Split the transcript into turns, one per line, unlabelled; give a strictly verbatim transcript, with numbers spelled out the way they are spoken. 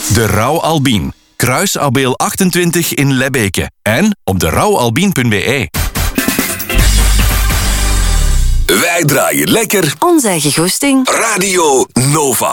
De Rauw Albien. Kruis Abeel achtentwintig in Lebbeke. En op de rouwalbien punt b e.
Wij draaien lekker
Onze eigen goesting.
Radio Nova.